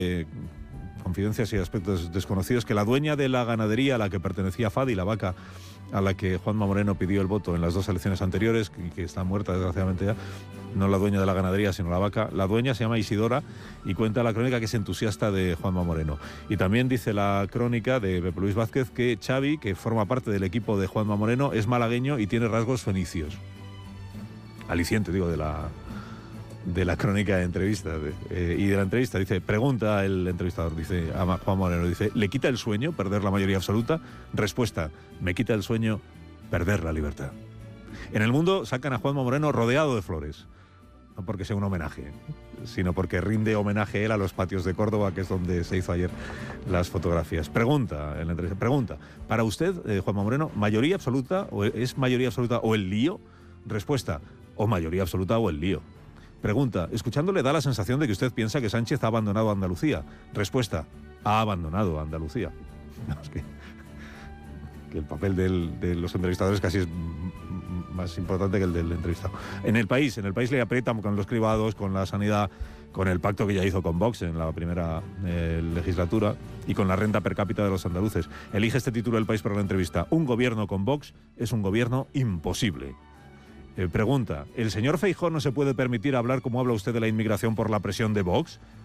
confidencias y aspectos desconocidos, que la dueña de la ganadería a la que pertenecía Fadi, la vaca a la que Juanma Moreno pidió el voto en las 2 elecciones anteriores, que está muerta desgraciadamente ya, no la dueña de la ganadería, sino la vaca, la dueña se llama Isidora y cuenta la crónica que es entusiasta de Juanma Moreno. Y también dice la crónica de Pepe Luis Vázquez que Xavi, que forma parte del equipo de Juanma Moreno, es malagueño y tiene rasgos fenicios. Aliciente, digo, de la crónica de entrevista. Y de la entrevista dice, pregunta el entrevistador, dice a Juan Moreno, dice, ¿le quita el sueño perder la mayoría absoluta? Respuesta, me quita el sueño perder la libertad. En el mundo sacan a Juanma Moreno rodeado de flores, no porque sea un homenaje, sino porque rinde homenaje él a los patios de Córdoba, que es donde se hizo ayer las fotografías. Pregunta en la entrevista, pregunta, para usted, Juanma Moreno, ¿mayoría absoluta o es mayoría absoluta o el lío? Respuesta, o mayoría absoluta o el lío. Pregunta, escuchándole da la sensación de que usted piensa que Sánchez ha abandonado Andalucía. Respuesta, ha abandonado Andalucía. No, es que el papel de los entrevistadores casi es más importante que el del entrevistado. En el país le aprietan con los cribados, con la sanidad, con el pacto que ya hizo con Vox en la primera legislatura y con la renta per cápita de los andaluces. Elige este título del País para la entrevista. Un gobierno con Vox es un gobierno imposible. Pregunta, ¿el señor Feijóo no se puede permitir hablar como habla usted de la inmigración por la presión de Vox?